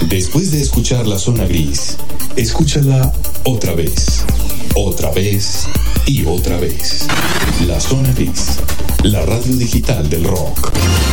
Después de escuchar La Zona Gris, escúchala otra vez y otra vez. La Zona Gris, la radio digital del rock.